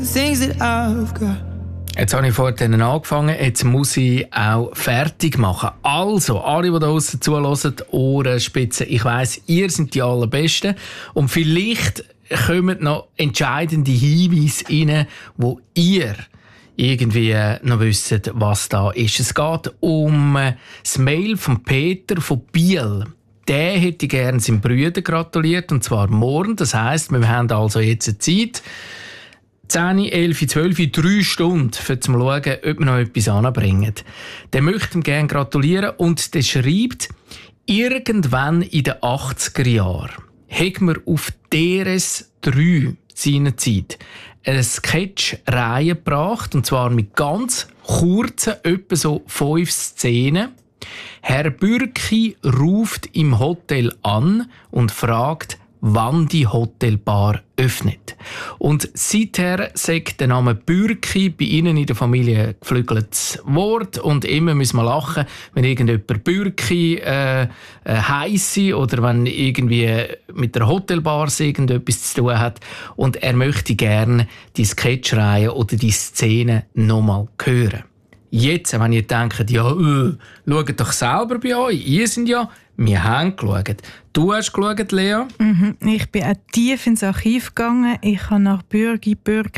Jetzt habe ich vorhin angefangen, jetzt muss ich auch fertig machen. Also, alle, die da draussen zuhören, Ohrenspitzen, ich weiss, ihr seid die Allerbesten. Und vielleicht kommen noch entscheidende Hinweise rein, wo ihr irgendwie noch wisst, was da ist. Es geht um das Mail von Peter von Biel. Der hätte gerne seinem Bruder gratuliert, und zwar morgen. Das heisst, wir haben also jetzt eine Zeit, 10, 11, 12, 3 Stunden, um zu schauen, ob wir noch etwas anbringen. Der möchte ihm gerne gratulieren und der schreibt, irgendwann in den 80er Jahren hat man auf DRS 3 seinerzeit eine Sketch-Reihe gebracht, und zwar mit ganz kurzen, etwa so 5 Szenen. Herr Bürki ruft im Hotel an und fragt, wann die Hotelbar öffnet. Und seither sagt der Name Bürki bei Ihnen in der Familie geflügeltes Wort, und immer müssen wir lachen, wenn irgendjemand Bürki heisse oder wenn irgendwie mit der Hotelbar irgendetwas zu tun hat, und er möchte gerne die Sketchreihe oder die Szene nochmal hören. Jetzt, wenn ihr denkt, ja, schaut doch selber bei euch, ihr sind ja, wir haben geschaut. Du hast geschaut, Lea? Ich bin auch tief ins Archiv gegangen. Ich habe nach Bürki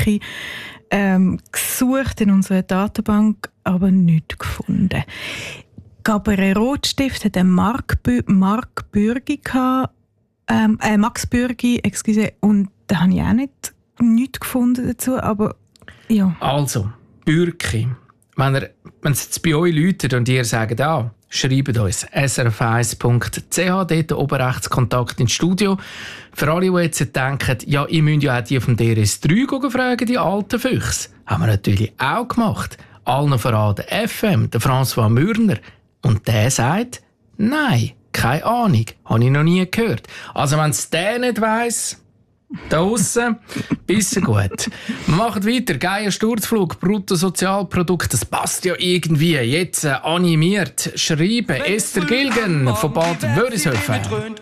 gesucht in unserer Datenbank, aber nichts gefunden. Gabriel Rotstift hat einen Max Bürgi gehabt, und da habe ich auch nichts gefunden dazu, aber ja. Also, Bürki. Wenn es jetzt bei euch läutet und ihr sagt, schreibt uns srf1.ch, dort oben rechts Kontakt ins Studio. Für alle, die jetzt denken, ja, ihr müsst ja auch die vom DRS3 fragen, die alten Füchse. Haben wir natürlich auch gemacht. Allen verraten FM, der François Mürner. Und der sagt, nein, keine Ahnung, habe ich noch nie gehört. Also wenn es der nicht weiss, da aussen, bisschen gut. Wir machen weiter. Geier Sturzflug, Bruttosozialprodukt, das passt ja irgendwie. Jetzt animiert schreiben Esther Gilgen von Bad Wörishofen.